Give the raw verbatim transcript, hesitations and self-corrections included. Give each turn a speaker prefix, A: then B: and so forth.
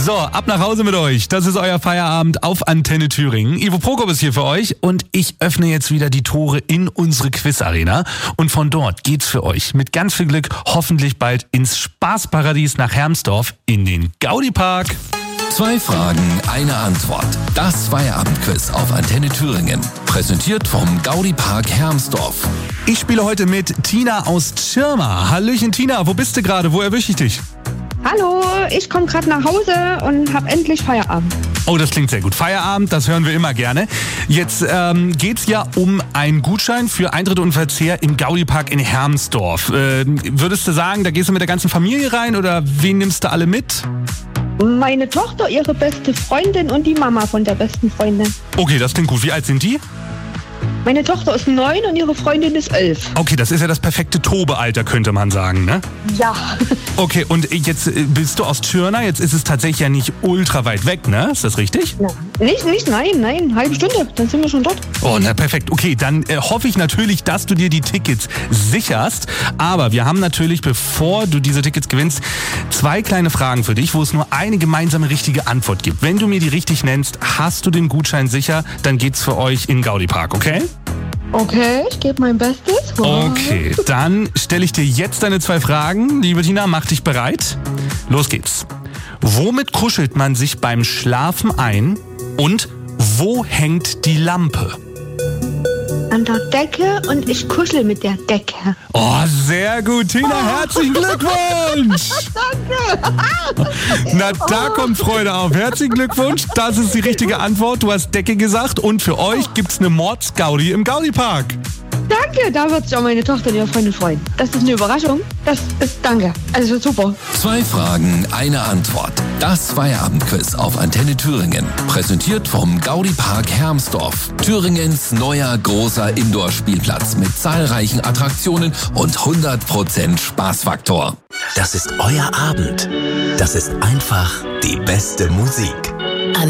A: So, ab nach Hause mit euch. Das ist euer Feierabend auf Antenne Thüringen. Ivo Prokop ist hier für euch und ich öffne jetzt wieder die Tore in unsere Quiz-Arena. Und von dort geht's für euch mit ganz viel Glück hoffentlich bald ins Spaßparadies nach Hermsdorf in den Gaudi-Park.
B: Zwei Fragen, eine Antwort. Das Feierabendquiz auf Antenne Thüringen. Präsentiert vom Gaudi-Park Hermsdorf.
A: Ich spiele heute mit Tina aus Tschirma. Hallöchen Tina, wo bist du gerade? Wo erwische ich dich?
C: Hallo, ich komme gerade nach Hause und habe endlich Feierabend.
A: Oh, das klingt sehr gut. Feierabend, das hören wir immer gerne. Jetzt ähm, geht's ja um einen Gutschein für Eintritt und Verzehr im Gaudi-Park in Hermsdorf. Äh, würdest du sagen, da gehst du mit der ganzen Familie rein oder wen nimmst du alle mit?
C: Meine Tochter, ihre beste Freundin und die Mama von der besten Freundin.
A: Okay, das klingt gut. Wie alt sind die?
C: Meine Tochter ist neun und ihre Freundin ist elf.
A: Okay, das ist ja das perfekte Tobealter, könnte man sagen, ne?
C: Ja.
A: Okay, und jetzt äh, bist du aus Tschirna, jetzt ist es tatsächlich ja nicht ultra weit weg, ne? Ist das richtig?
C: Ja. Nicht, nicht, nein, nein, halbe Stunde, dann sind wir schon dort.
A: Oh, na perfekt. Okay, dann äh, hoffe ich natürlich, dass du dir die Tickets sicherst. Aber wir haben natürlich, bevor du diese Tickets gewinnst, zwei kleine Fragen für dich, wo es nur eine gemeinsame richtige Antwort gibt. Wenn du mir die richtig nennst, hast du den Gutschein sicher, dann geht's für euch in Gaudi-Park, okay?
C: Okay, ich gebe mein Bestes.
A: Okay, dann stelle ich dir jetzt deine zwei Fragen. Liebe Tina, mach dich bereit. Los geht's. Womit kuschelt man sich beim Schlafen ein und wo hängt die Lampe?
C: An der Decke und ich kuschel mit der Decke.
A: Oh, sehr gut, Tina, herzlichen Glückwunsch!
C: Danke!
A: Na, da kommt Freude auf. Herzlichen Glückwunsch, das ist die richtige Antwort. Du hast Decke gesagt und für euch gibt's eine Mords-Gaudi im Gaudi-Park.
C: Danke, da wird sich auch meine Tochter und ihre Freundin freuen. Das ist eine Überraschung. Das ist, danke. Also super.
B: Zwei Fragen, eine Antwort. Das Feierabendquiz auf Antenne Thüringen. Präsentiert vom Gaudi-Park Hermsdorf. Thüringens neuer großer Indoor-Spielplatz mit zahlreichen Attraktionen und hundert Prozent Spaßfaktor.
D: Das ist euer Abend. Das ist einfach die beste Musik.